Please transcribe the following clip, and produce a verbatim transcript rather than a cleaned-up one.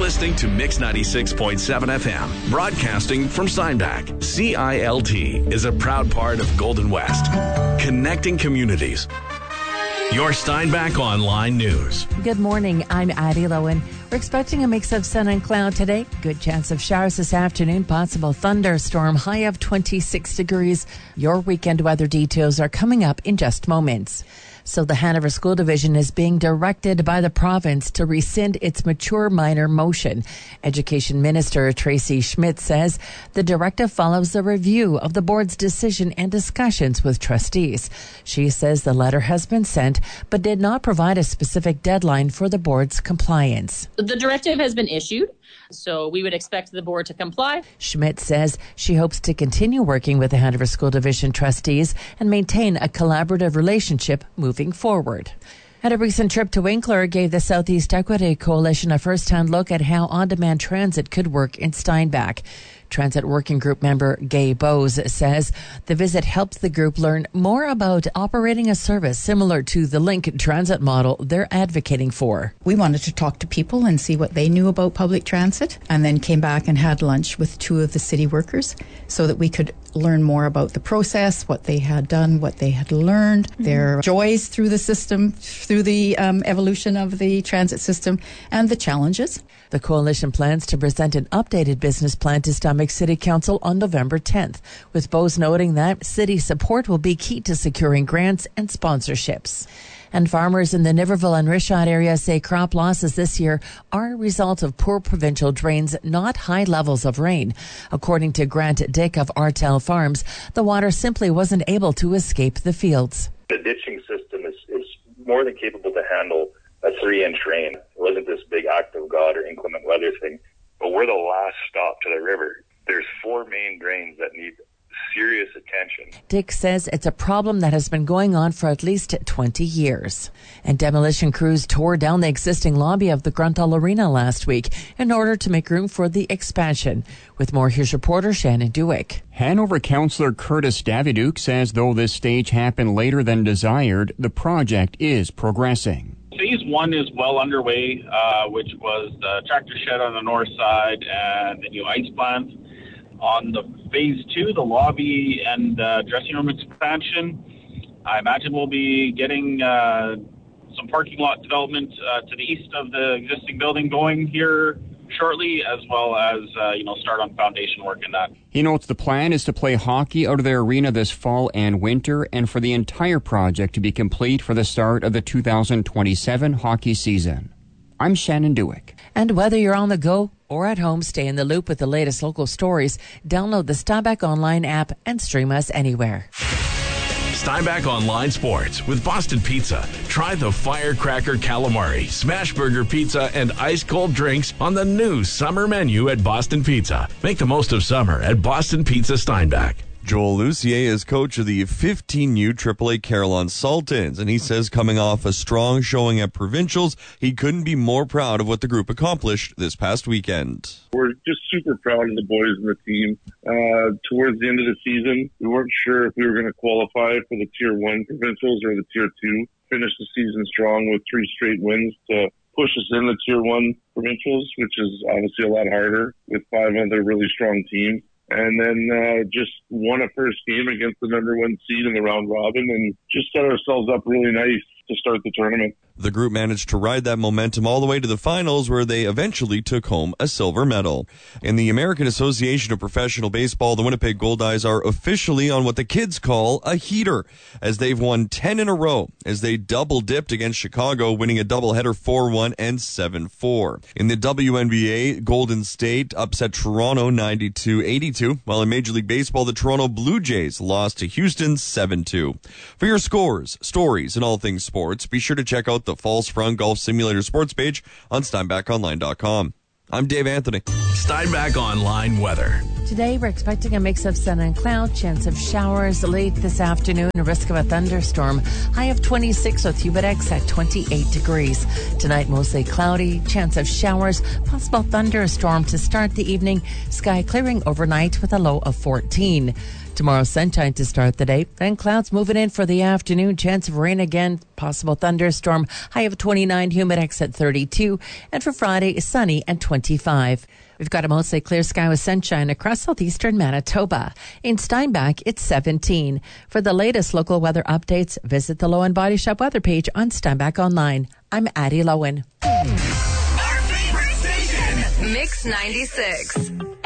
listening to Mix ninety-six point seven F M, broadcasting from Steinbach. C I L T is a proud part of Golden West, connecting communities. Your Steinbach Online News. Good morning. I'm Addie Lowen. We're expecting a mix of sun and cloud today. Good chance of showers this afternoon. Possible thunderstorm. High of twenty-six degrees. Your weekend weather details are coming up in just moments. So the Hanover School Division is being directed by the province to rescind its mature minor motion. Education Minister Tracy Schmidt says the directive follows a review of the board's decision and discussions with trustees. She says the letter has been sent, but did not provide a specific deadline for the board's compliance. The directive has been issued, so we would expect the board to comply. Schmidt says she hopes to continue working with the Hanover School Division trustees and maintain a collaborative relationship moving forward. And a recent trip to Winkler gave the Southeast Equity Coalition a first-hand look at how on-demand transit could work in Steinbach. Transit Working Group member Gay Bowes says the visit helps the group learn more about operating a service similar to the Link transit model they're advocating for. We wanted to talk to people and see what they knew about public transit, and then came back and had lunch with two of the city workers so that we could learn more about the process, what they had done, what they had learned, mm-hmm. their joys through the system, through the um, evolution of the transit system, and the challenges. The coalition plans to present an updated business plan to Steinbach City Council on November tenth, with Bowes noting that city support will be key to securing grants and sponsorships. And farmers in the Niverville and Richard area say crop losses this year are a result of poor provincial drains, not high levels of rain. According to Grant Dick of Artel Farms, the water simply wasn't able to escape the fields. The ditching system is, is more than capable to handle a three-inch rain. It wasn't this big act of God or inclement weather thing, but we're the last stop to the river. There's four main drains that need serious attention. Dick says it's a problem that has been going on for at least twenty years. And demolition crews tore down the existing lobby of the Grunthal Arena last week in order to make room for the expansion. With more, here's reporter Shannon Dewick. Hanover Councillor Curtis Daviduke says though this stage happened later than desired, the project is progressing. Phase one is well underway, uh, which was the tractor shed on the north side and the new ice plant. On the phase two, the lobby and uh, dressing room expansion, I imagine we'll be getting uh, some parking lot development uh, to the east of the existing building going here shortly, as well as, uh, you know, start on foundation work in that. He notes the plan is to play hockey out of their arena this fall and winter, and for the entire project to be complete for the start of the two thousand twenty-seven hockey season. I'm Shannon Dewick. And whether you're on the go or at home, stay in the loop with the latest local stories. Download the Steinbach Online app and stream us anywhere. Steinbach Online Sports with Boston Pizza. Try the Firecracker Calamari, Smash Burger Pizza, and ice cold drinks on the new summer menu at Boston Pizza. Make the most of summer at Boston Pizza Steinbach. Joel Lucier is coach of the fifteen U triple A Carillon Sultans, and he says coming off a strong showing at provincials, he couldn't be more proud of what the group accomplished this past weekend. We're just super proud of the boys and the team. Uh, towards the end of the season, we weren't sure if we were going to qualify for the Tier one provincials or the Tier two. Finished the season strong with three straight wins to push us in the Tier one provincials, which is obviously a lot harder with five other really strong teams. And then uh, just won a first game against the number one seed in the round robin and just set ourselves up really nice to start the tournament. The group managed to ride that momentum all the way to the finals, where they eventually took home a silver medal. In the American Association of Professional Baseball, the Winnipeg Goldeyes are officially on what the kids call a heater, as they've won ten in a row, as they double-dipped against Chicago, winning a doubleheader four one and seven four. In the W N B A, Golden State upset Toronto ninety-two eighty-two, while in Major League Baseball, the Toronto Blue Jays lost to Houston seven two. For your scores, stories, and all things sports, be sure to check out the Falls Front Golf Simulator sports page on Steinbach Online dot com. I'm Dave Anthony. Steinbach Online weather. Today, we're expecting a mix of sun and cloud, chance of showers late this afternoon, a risk of a thunderstorm. High of twenty-six with Humidex at twenty-eight degrees. Tonight, mostly cloudy, chance of showers, possible thunderstorm to start the evening. Sky clearing overnight with a low of fourteen. Tomorrow, sunshine to start the day. Then clouds moving in for the afternoon. Chance of rain again. Possible thunderstorm. High of twenty-nine. Humidex at thirty-two. And for Friday, sunny and twenty-five. We've got a mostly clear sky with sunshine across southeastern Manitoba. In Steinbach, it's seventeen. For the latest local weather updates, visit the Lowen Body Shop weather page on Steinbach Online. I'm Addie Lowen. Our favorite station, Mix ninety-six.